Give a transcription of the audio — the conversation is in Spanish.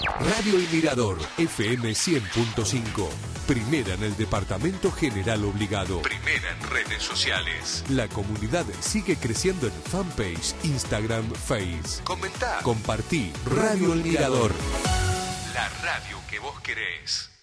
Radio El Mirador, FM 100.5. Primera en el Departamento General Obligado. Primera en redes sociales. La comunidad sigue creciendo en fanpage, Instagram, Face. Comentá, compartí. Radio El Mirador. La radio que vos querés.